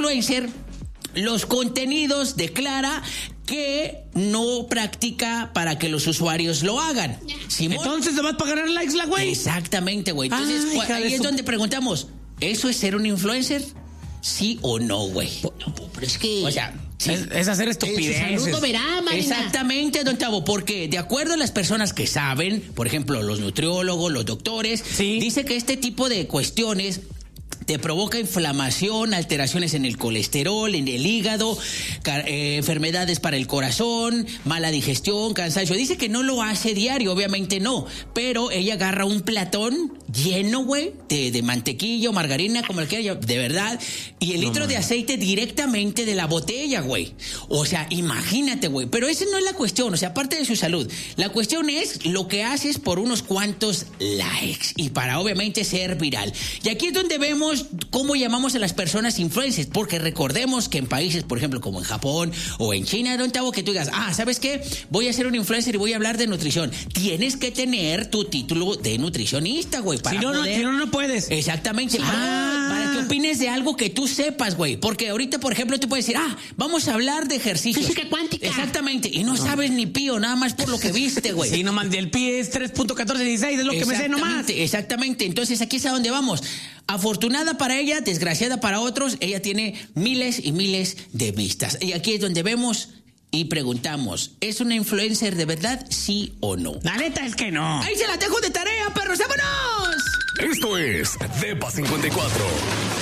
influencer los contenidos declara que no practica para que los usuarios lo hagan. Simón. Entonces te vas a ganar likes la güey. Exactamente, güey. Entonces, ahí es donde preguntamos, ¿eso es ser un influencer? ¿Sí o no, güey? No, pero es que... O sea... Sí. Es hacer estupideces. Saludo verá, Marina. Exactamente, don Tavo, porque de acuerdo a las personas que saben, por ejemplo, los nutriólogos, los doctores, sí, dice que este tipo de cuestiones te provoca inflamación, alteraciones en el colesterol, en el hígado, enfermedades para el corazón, mala digestión, cansancio. Dice que no lo hace diario, obviamente no, pero ella agarra un platón lleno, güey, de mantequilla o margarina, como el quiera, de verdad, y el litro de aceite directamente de la botella, güey. O sea, imagínate, güey. Pero esa no es la cuestión, o sea, aparte de su salud, la cuestión es lo que haces por unos cuantos likes y para obviamente ser viral. Y aquí es donde vemos cómo llamamos a las personas influencers, porque recordemos que en países, por ejemplo, como en Japón o en China, don Tavo, que tú digas, ¿sabes qué? Voy a ser un influencer y voy a hablar de nutrición. Tienes que tener tu título de nutricionista, güey. Si no puedes. Exactamente. Para que opines de algo que tú sepas, güey. Porque ahorita, por ejemplo, tú puedes decir, vamos a hablar de ejercicio. Física cuántica. Exactamente. Y no sabes ni pío, nada más por lo que viste, güey. Sí, nomás, el pi es 3.1416, es lo que me sé nomás. Exactamente. Entonces, aquí es a donde vamos. Afortunada para ella, desgraciada para otros, ella tiene miles y miles de vistas. Y aquí es donde vemos y preguntamos, ¿es una influencer de verdad, sí o no? La neta es que no. Ahí se la dejo de tarea, perros, ¡vámonos! Esto es Depa 54.